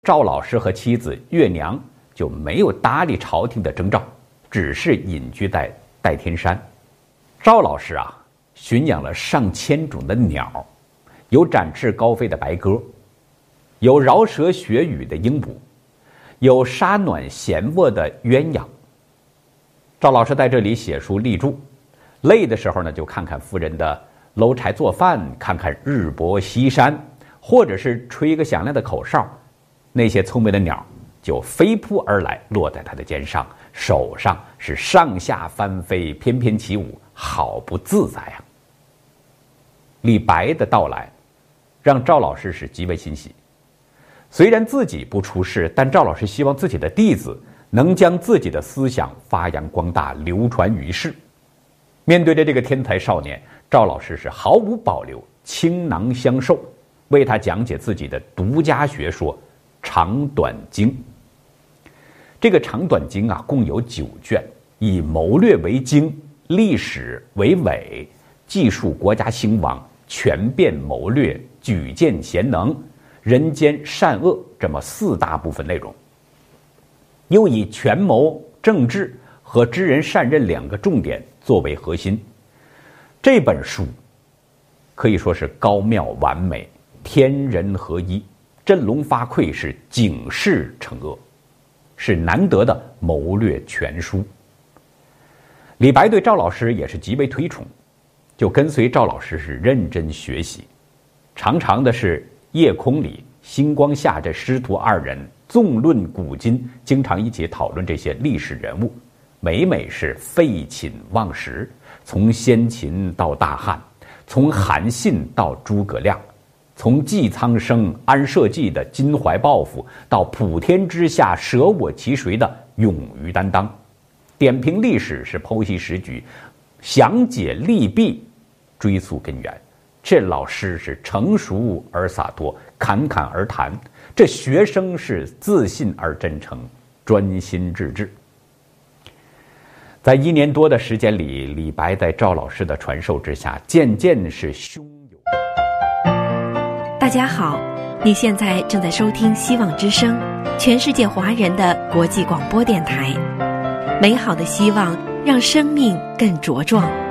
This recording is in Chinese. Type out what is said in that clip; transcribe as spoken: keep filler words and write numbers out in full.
赵老师和妻子月娘就没有搭理朝廷的征召，只是隐居在代天山。赵老师啊，驯养了上千种的鸟，有展翅高飞的白鸽，有饶舌学语的鹦鹉，有杀暖闲卧的鸳鸯。赵老师在这里写书立著，累的时候呢，就看看夫人的搂柴做饭，看看日薄西山，或者是吹个响亮的口哨，那些聪明的鸟就飞扑而来，落在他的肩上，手上是上下翻飞，翩翩起舞，好不自在啊！李白的到来让赵老师是极为欣喜。虽然自己不出世，但赵老师希望自己的弟子能将自己的思想发扬光大，流传于世。面对着这个天才少年，赵老师是毫无保留，倾囊相授，为他讲解自己的独家学说长短经。这个长短经啊，共有九卷，以谋略为经，历史为纬，记述国家兴亡，权变谋略，举荐贤能，人间善恶这么四大部分内容，又以权谋政治和知人善任两个重点作为核心。这本书可以说是高妙完美，天人合一，振聋发聩，是警示惩恶，是难得的谋略全书。李白对赵老师也是极为推崇，就跟随赵老师是认真学习。常常的是夜空里星光下，这师徒二人纵论古今，经常一起讨论这些历史人物，每每是废寝忘食，从先秦到大汉，从韩信到诸葛亮，从纪苍生安社稷的襟怀抱负，到普天之下舍我其谁的勇于担当。点评历史是剖析时局，详解利弊，追溯根源。这老师是成熟而洒脱，侃侃而谈；这学生是自信而真诚，专心致志。在一年多的时间里，李白在赵老师的传授之下，渐渐是胸有。 大家好，你现在正在收听希望之声，全世界华人的国际广播电台。美好的希望让生命更茁壮。